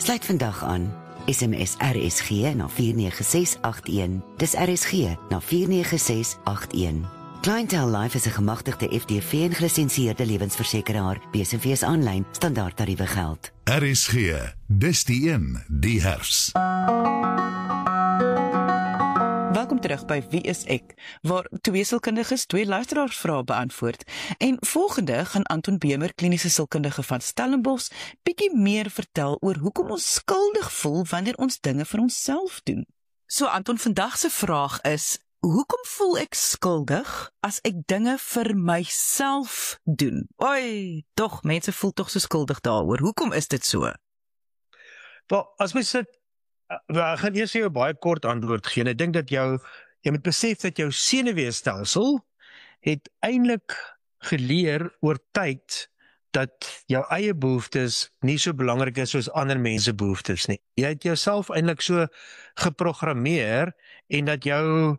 Sluit vandag aan. SMS RSG na 49681. Dis RSG na 49681. Clientele Life is 'n gemagtigde FDV en gelisensieerde lewensversekeraar. BSV aanlyn standaardtariewe geld. RSG, dis die een, die hers. Welkom terug by Wie is ek, waar twee sielkundiges twee luisteraarsvrae beantwoord. En volgende gaan Anton Bemer, kliniese sielkundige van Stellenbosch, bietjie meer vertel oor hoekom ons skuldig voel wanneer ons dinge vir onsself doen. So Anton, vandag se vraag is: hoekom voel ek skuldig as ek dinge vir myself doen? Oei, tog, mense voel tog so skuldig daaroor. Hoekom is dit so? Wel, as mens sit, ek gaan eers vir jou baie kort antwoord gee. Ek dink dat jy moet besef dat jou senuweestelsel het eintlik geleer oor tyd dat jou eie behoeftes nie so belangrik is soos ander mense behoeftes nie. Jy het jouself eintlik so geprogrammeer en dat jou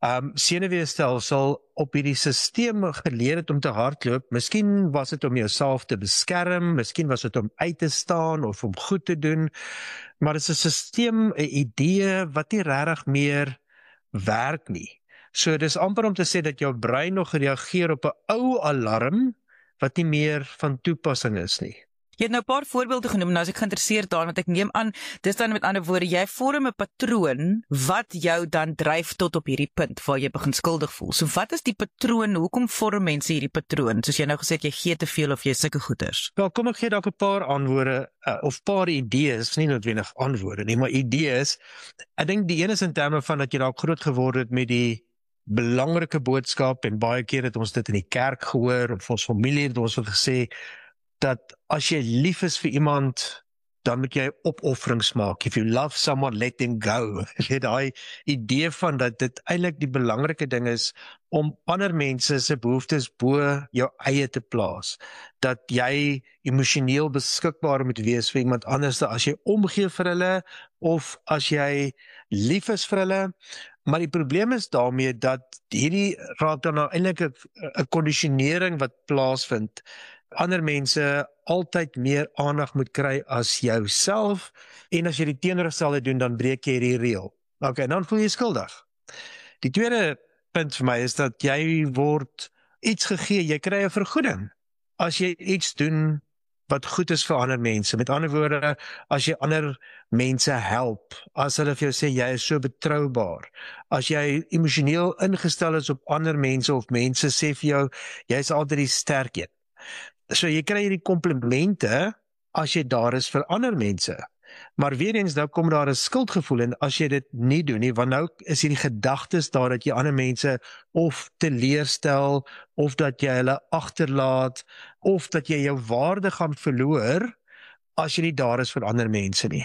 senuweestelsel op hierdie stelsel geleer het om te hardloop. Miskien was dit om jouself te beskerm, miskien was dit om uit te staan of om goed te doen, maar dit is 'n stelsel, 'n idee wat nie regtig meer werk nie. So dis amper om te sê dat jou brein nog reageer op 'n ou alarm wat nie meer van toepassing is nie. Jy het nou 'n paar voorbeelde genoem, nou as ek geïnteresseerd daarin, want ek neem aan, dis dan met ander woorde, jy vorm 'n patroon wat jou dan dryf tot op hierdie punt waar jy begin skuldig voel. So wat is die patroon, hoekom vorm mense hierdie patroon? Soos jy nou gesê het, jy gee te veel of jy sulke goeders. Wel, kom ek gee dalk 'n paar antwoorde, of paar idees, nie noodwendig antwoorde nie, maar idees. Ek dink die een is in terme van dat jy dalk groot geword het met die belangrike boodskap, en baie keer het ons dit in die kerk gehoor, of ons familie het ons gesê, dat as jy lief is vir iemand, dan moet jy opofferings maak. If you love someone, let them go. Jy het daai idee van dat dit eintlik die belangrike ding is om ander mense se behoeftes bo jou eie te plaas. Dat jy emosioneel beskikbaar moet wees vir iemand anders as jy omgee vir hulle of as jy lief is vir hulle. Maar die probleem is daarmee dat hierdie raak dan nou eintlik 'n kondisionering wat plaasvind. Ander mense altyd meer aandag moet kry as jouself, en as jy die teenoorgestelde doen, dan breek jy hierdie reël. Okay, dan voel jy skuldig. Die tweede punt vir my is dat jy word iets gegee, jy kry 'n vergoeding as jy iets doen wat goed is vir ander mense. Met ander woorde, as jy ander mense help, as hulle vir jou sê jy is so betroubaar, as jy emosioneel ingestel is op ander mense of mense sê vir jou, jy is altyd die sterk een. So jy kry hierdie komplimente as jy daar is vir ander mense. Maar weer eens, nou kom daar 'n skuldgevoel en as jy dit nie doen nie, want nou is hierdie gedagtes daar dat jy ander mense of teleurstel, of dat jy hulle agterlaat, of dat jy jou waarde gaan verloor as jy nie daar is vir ander mense nie.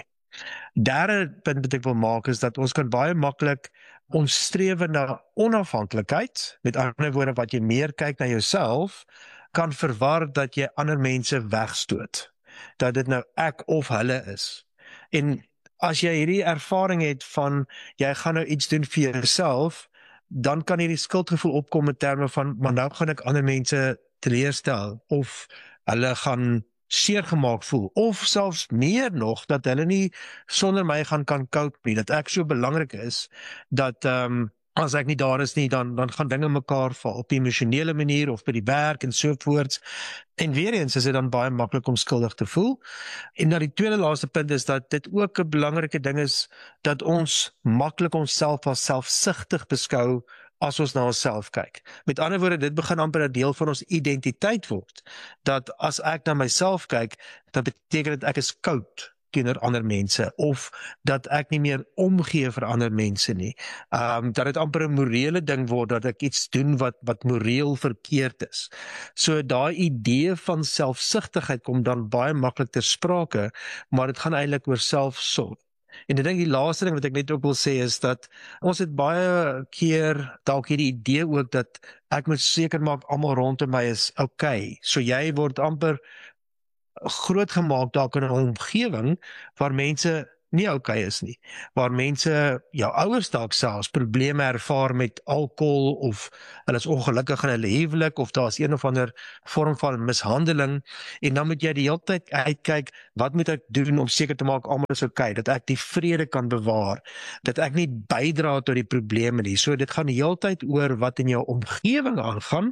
Derde punt wat ek wil maak is dat ons kan baie maklik ons strewe na onafhanklikheid, met ander woorde wat jy meer kyk na jouself, kan verwar dat jy ander mense wegstoot. Dat dit nou ek of hulle is. En as jy hierdie ervaring het van, jy gaan nou iets doen vir jouself, dan kan hierdie skuldgevoel opkom in terme van, maar nou gaan ek ander mense teleurstel, of hulle gaan seer gemaak voel, of selfs meer nog, dat hulle nie sonder my kan cope nie, dat ek so belangrik is, dat as ek nie daar is nie, dan gaan dinge mekaar val, op die emosionele manier, of by die werk, en sovoorts. En weer eens is dit dan baie maklik om skuldig te voel. En dan die tweede laaste punt is dat dit ook 'n belangrike ding is, dat ons maklik onsself as selfsugtig beskou, as ons na onsself kyk. Met ander woorde, dit begin amper 'n deel van ons identiteit word. Dat as ek na myself kyk, dan beteken dit ek is koud teenoor ander mense, of dat ek nie meer omgee vir ander mense nie. Dat dit amper 'n morele ding word, dat ek iets doen wat moreel verkeerd is. So daai idee van selfsugtigheid kom dan baie maklik ter sprake, maar dit gaan eintlik oor selfsorg. En ek dink die laaste ding wat ek net ook wil sê is dat ons het baie keer dalk hierdie idee ook dat ek moet seker maak almal rondom my is okay. So jy word amper groot gemaak dalk in 'n omgewing waar mense nie okay is nie, waar mense, jou ouers dalk selfs probleme ervaar met alkohol of hulle is ongelukkig in hulle huwelik of daar is een of ander vorm van mishandeling en dan moet jy die hele tyd uitkyk, wat moet ek doen om seker te maak almal is okay, dat ek die vrede kan bewaar, dat ek nie bydra tot die probleme nie. So dit gaan die hele tyd oor wat in jou omgewing aangaan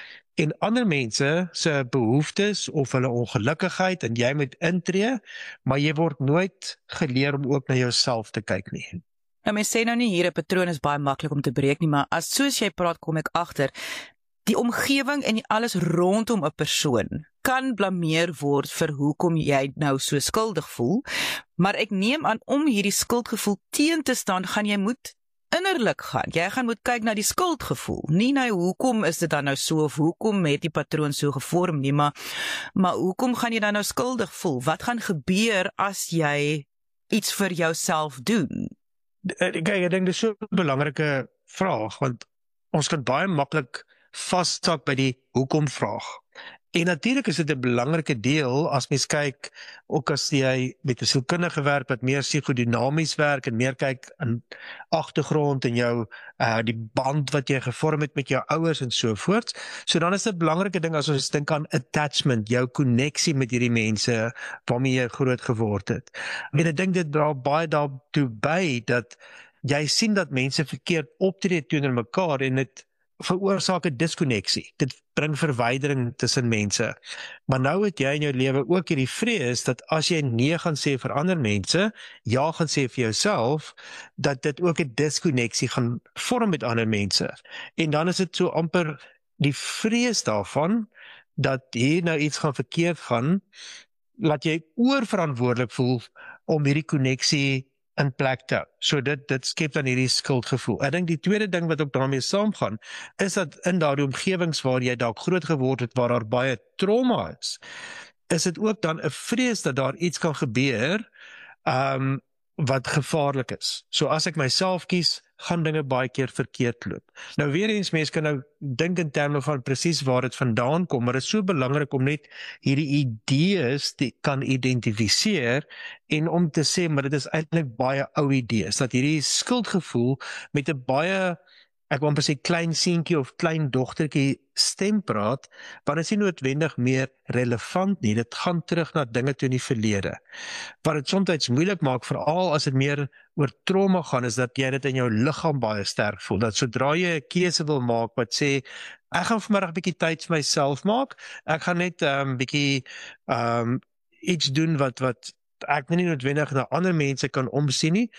en ander mense se behoeftes of hulle ongelukkigheid en jy moet intree, maar jy word nooit geleer om ook na jouself te kyk nie. Nou mens sê nou nie hier 'n patroon is baie maklik om te breek nie, maar as soos jy praat kom ek agter, die omgewing en alles rondom 'n persoon kan blameer word vir hoekom jy nou so skuldig voel, maar ek neem aan om hierdie skuldgevoel teen te staan, gaan jy moet innerlik gaan. Jy gaan moet kyk na die skuldgevoel, nie na hoekom is dit dan nou so of hoekom het die patroon so gevorm nie, maar hoekom gaan jy dan nou skuldig voel? Wat gaan gebeur as jy iets vir jouself doen? Kyk, ek dink dis so 'n belangrike vraag, want ons kan baie maklik vassak by die hoekom vraag. En natuurlik is dit 'n belangrike deel as mens kyk, ook as jy met 'n sielkundige werk wat meer psigodinamies werk en meer kyk in agtergrond en jou die band wat jy gevorm het met jou ouers en so voort. So dan is dit 'n belangrike ding as ons dink aan attachment, jou koneksie met hierdie mense waarmee jy groot geword het. Ek dink dit dra baie daartoe by dat jy sien dat mense verkeerd optree teenoor mekaar en dit veroorsaak 'n diskonneksie. Dit bring verwydering tussen mense. Maar nou het jy in jou lewe ook hierdie vrees dat as jy nee gaan sê vir ander mense, ja gaan sê vir jouself, dat dit ook 'n diskonneksie gaan vorm met ander mense. En dan is dit so amper die vrees daarvan dat hier nou iets gaan verkeerd gaan, laat jy oorverantwoordelik voel om hierdie koneksie in plek te hou. So dit skep dan hierdie skuldgevoel. Ek dink die tweede ding wat ook daarmee saamgaan, is dat in daardie omgewings waar jy dalk groot geword het, waar daar baie trauma is dit ook dan 'n vrees dat daar iets kan gebeur, wat gevaarlik is. So as ek myself kies, gaan dinge baie keer verkeerd loop. Nou weer eens, mense kan nou dink in terme van presies waar dit vandaan kom, maar dit is so belangrik om net hierdie idees te kan identifiseer en om te sê, maar dit is eintlik baie ou idees, dat hierdie skuldgevoel met 'n baie, ek wil amper sê klein seentjie of klein dogtertjie stem praat, want dit is nie noodwendig meer relevant nie, dit gaan terug na dinge toe in die verlede. Wat dit soms moeilik maak, veral as dit meer oor trauma gaan, is dat jy dit in jou liggaam baie sterk voel, dat sodra jy 'n keuse wil maak wat sê, ek gaan vanmiddag 'n bietjie tyd vir myself maak, ek gaan net bietjie iets doen wat ek nie noodwendig na ander mense kan omsien nie,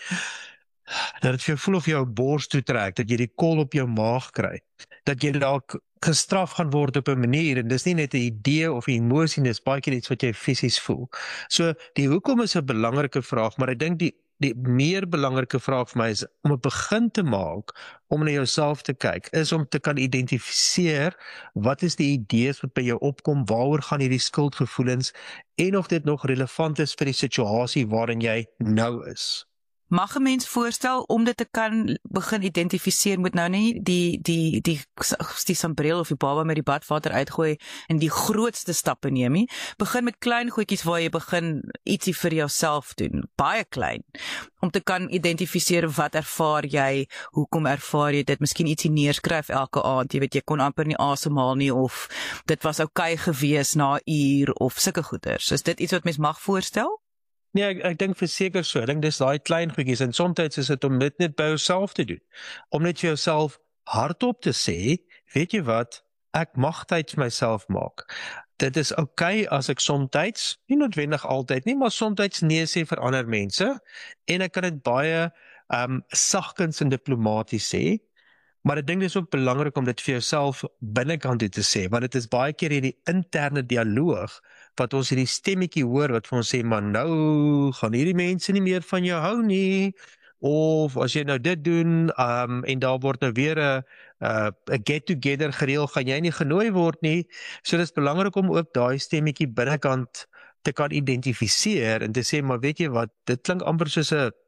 dat dit vir jou voel of jy jou bors toe trek, dat jy die kol op jou maag kry, dat jy dalk gestraf gaan word op 'n manier, en dis nie net 'n idee of 'n emosie, dis baie keer iets wat jy fisies voel. So die hoekom is 'n belangrike vraag, maar ek dink die meer belangrike vraag vir my is om 'n begin te maak, om na jouself te kyk, is om te kan identifiseer, wat is die idees wat by jou opkom, waaroor gaan hierdie skuldgevoelens, en of dit nog relevant is vir die situasie waarin jy nou is. Mag 'n mens voorstel om dit te kan begin identifiseer, moet nou nie die sambreel of die baba met die badwater uitgooi en die grootste stappe neem nie. Begin met klein goedjies waar jy begin ietsie vir jouself doen, baie klein, om te kan identifiseer wat ervaar jy, hoekom ervaar jy dit, miskien ietsie neerskryf elke aand, jy weet jy kon amper nie asemhaal nie, of dit was okay gewees na 'n uur, of sulke goeders. Is dit iets wat mens mag voorstel? Nee, ek dink verseker so. Ek dink dis daai klein goedjies en soms is dit om dit net by jouself te doen. Om net vir jouself hardop te sê, weet jy wat, ek mag tyd vir myself maak. Dit is okay as ek soms, nie noodwendig altyd nie, maar soms nee sê vir ander mense, en ek kan dit baie sagkens en diplomaties sê, maar ek dink dit is ook belangrik om dit vir jouself binnekant toe te sê, want dit is baie keer hierdie interne dialoog, wat ons hierdie stemmetjie hoor, wat vir ons sê, maar nou gaan hierdie mense nie meer van jou hou nie, of as jy nou dit doen, en daar word nou weer 'n get-together gereël, gaan jy nie genooi word nie. So dit is belangrik om ook daai stemmetjie binnekant te kan identifiseer, en te sê, maar weet jy wat, dit klink amper soos 'n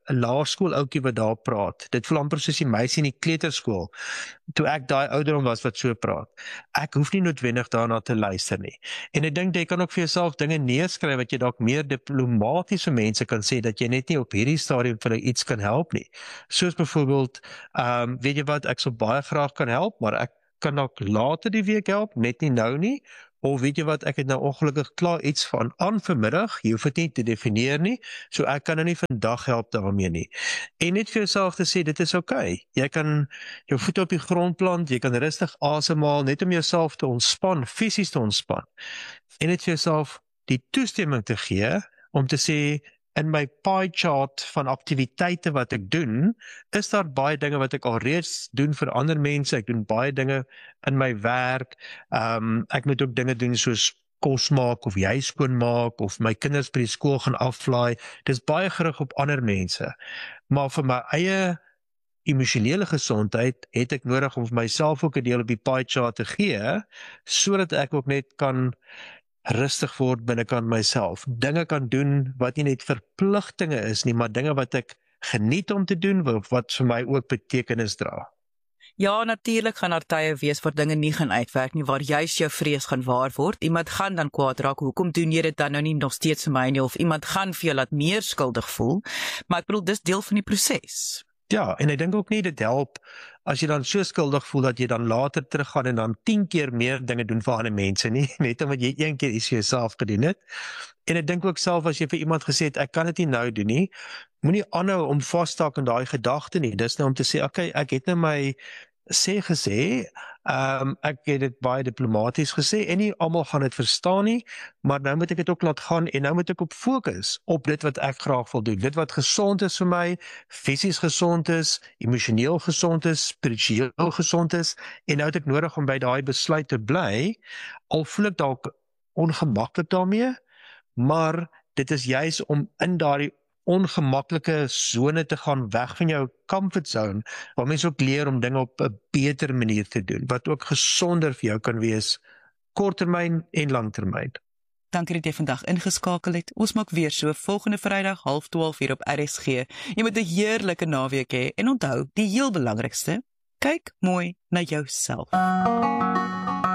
'n laerskooloukie wat daar praat. Dit voel amper soos die meisie in die kleuterskool. Toe ek daai ouderdom was wat so praat. Ek hoef nie noodwendig daarna te luister nie. En ek dink jy kan ook vir jouself dinge neerskryf wat jy dalk meer diplomaties vir mense kan sê dat jy net nie op hierdie stadium vir hulle iets kan help nie. Soos byvoorbeeld, weet jy wat, ek sou baie graag kan help, maar ek kan dalk later die week help, net nie nou nie. Of weet jy wat, ek het nou ongelukkig klaar iets van aan vanmiddag, jy hoef dit nie te definieer nie, so ek kan nou nie vandag help daarmee nie. En net vir jouself te sê, dit is okay. Jy kan jou voete op die grond plant, jy kan rustig asemhaal, net om jouself te ontspan, fisies te ontspan. En net vir jouself die toestemming te gee, om te sê, in my pie chart van aktiwiteite wat ek doen, is daar baie dinge wat ek alreeds doen vir ander mense, ek doen baie dinge in my werk, ek moet ook dinge doen soos kos maak, of jy skoonmaak, of my kinders by die skool gaan aflaai, dis baie gerig op ander mense, maar vir my eie emosionele gesondheid het ek nodig om vir myself ook 'n deel op die pie chart te gee, sodat ek ook net kan rustig word binnekant myself. Dinge kan doen wat nie net verpligtinge is nie, maar dinge wat ek geniet om te doen, wat vir my ook betekenis dra. Ja, natuurlik gaan daar tye wees waar dinge nie gaan uitwerk nie, waar juis jou vrees gaan waar word. Iemand gaan dan kwaad raak, hoekom doen jy dit dan nou nie nog steeds vir my nie, of iemand gaan vir jou laat meer skuldig voel, maar ek bedoel, dis deel van die proses. Ja, en ek dink ook nie dit help as jy dan so skuldig voel dat jy dan later teruggaan en dan 10 keer meer dinge doen vir ander mense nie, net omdat jy een keer iets vir jouself gedoen het. En ek dink ook self as jy vir iemand gesê het, ek kan dit nie nou doen nie, moenie aanhou om vasstaak in daai gedagte nie. Dis nou om te sê, okay, ek het nou my gesê, ek het dit baie diplomaties gesê, en nie almal gaan dit verstaan nie, maar nou moet ek dit ook laat gaan, en nou moet ek op fokus op dit wat ek graag wil doen, dit wat gesond is vir my, fisies gesond is, emosioneel gesond is, spiritueel gesond is, en nou het ek nodig om by daai besluit te bly, al voel ek dalk ongemaklik daarmee, maar dit is juis om in daardie ongemaklike sone te gaan, weg van jou comfort zone, waar mens ook leer om dinge op 'n beter manier te doen, wat ook gesonder vir jou kan wees, korttermyn en langtermyn. Dankie dat jy vandag ingeskakel het. Ons maak weer so volgende Vrydag 11:30 hier op RSG. Jy moet 'n heerlike naweek hê, en onthou, die heel belangrikste, kyk mooi na jouself.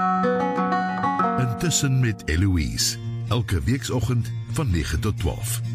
Intussen met Eloise, elke weekoggend van 9 tot 12.